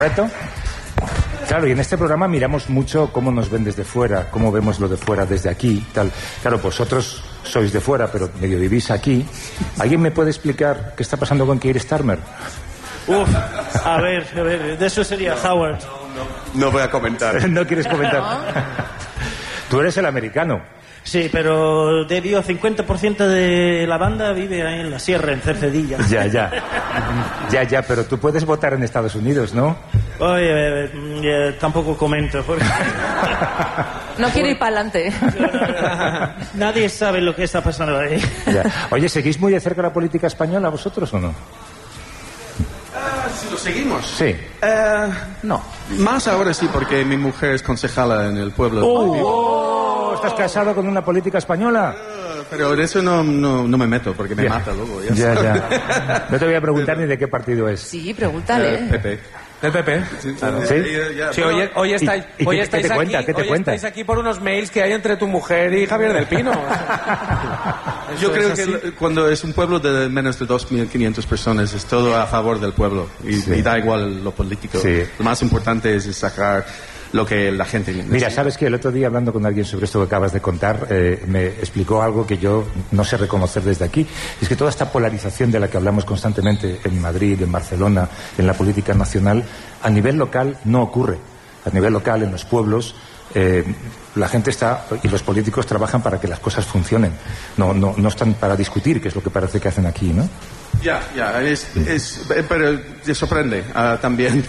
¿Correcto? Claro, y en este programa miramos mucho cómo nos ven desde fuera, cómo vemos lo de fuera desde aquí, tal. Claro, vosotros sois de fuera, pero medio vivís aquí. ¿Alguien me puede explicar qué está pasando con Keir Starmer? A ver, de eso sería Howard. No voy a comentar. ¿No quieres comentar? Tú eres el americano. Sí, pero debido 50% de la banda vive ahí en la sierra, en Cercedilla. Ya, pero tú puedes votar en Estados Unidos, ¿no? Oye, tampoco comento. Porque... No quiero ir para adelante. Nadie sabe lo que está pasando ahí. Ya. Oye, ¿seguís muy de cerca la política española vosotros o no? Si lo seguimos. Sí. No. Más ahora sí, porque mi mujer es concejala en el pueblo. ¿Estás casado con una política española? Pero de eso no me meto, porque me mata luego. Ya. No te voy a preguntar ni de qué partido es. Sí, pregúntale. PP. ¿Del PP? ¿Sí? Sí, hoy estáis, ¿Y hoy qué estáis te aquí, cuenta? ¿Qué te hoy cuenta? estáis aquí por unos mails que hay entre tu mujer y Javier del Pino. Yo creo que cuando es un pueblo de menos de 2.500 personas es todo a favor del pueblo y da igual lo político. Sí. Lo más importante es sacar lo que la gente necesita. Mira, sabes que el otro día hablando con alguien sobre esto que acabas de contar, me explicó algo que yo no sé reconocer desde aquí. Es que toda esta polarización de la que hablamos constantemente en Madrid, en Barcelona, en la política nacional, a nivel local no ocurre. A nivel local, en los pueblos, la gente está y los políticos trabajan para que las cosas funcionen. No están para discutir, que es lo que parece que hacen aquí, ¿no? Pero te sorprende también.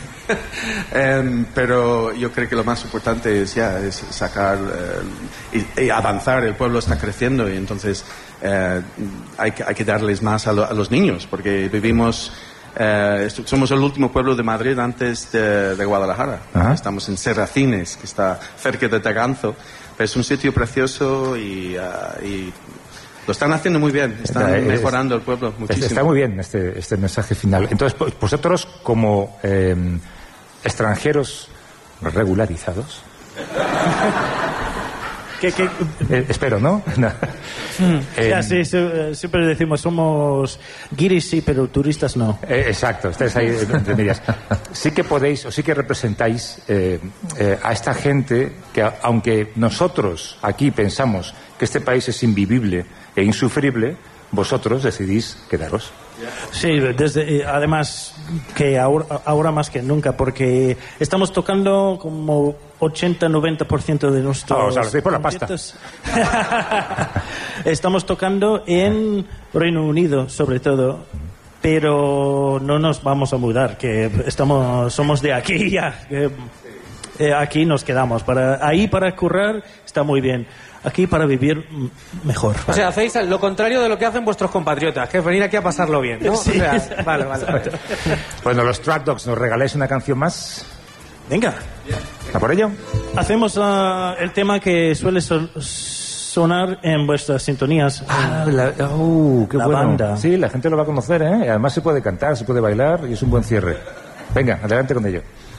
Pero yo creo que lo más importante es sacar y avanzar. El pueblo está creciendo y entonces hay que darles más a los niños, porque vivimos... somos el último pueblo de Madrid antes de Guadalajara. Ajá. Estamos en Serracines, que está cerca de Taganzo. Pero es un sitio precioso y lo están haciendo muy bien. Están mejorando el pueblo muchísimo. Está muy bien este mensaje final. Entonces, vosotros como extranjeros regularizados... espero, ¿no? Sí, siempre decimos somos guiris, sí, pero turistas no. Exacto, estáis ahí entre medias. Sí que podéis, o sí que representáis a esta gente que, aunque nosotros aquí pensamos que este país es invivible e insufrible, vosotros decidís quedaros. Sí, además que ahora más que nunca, porque estamos tocando como 80-90% de nuestros... o sea, lo hacéis por la pasta. Estamos tocando en Reino Unido, sobre todo, pero no nos vamos a mudar, que somos de aquí ya. Aquí nos quedamos. Para currar está muy bien. Aquí para vivir mejor. O sea, hacéis lo contrario de lo que hacen vuestros compatriotas, que es venir aquí a pasarlo bien, ¿no? Sí. O sea, vale. Bueno, los Track Dogs, ¿nos regaláis una canción más? Venga. ¿A por ello? Hacemos el tema que suele sonar en vuestras sintonías. Qué la bueno. banda. Sí, la gente lo va a conocer, ¿eh? Además se puede cantar, se puede bailar y es un buen cierre. Venga, adelante con ello.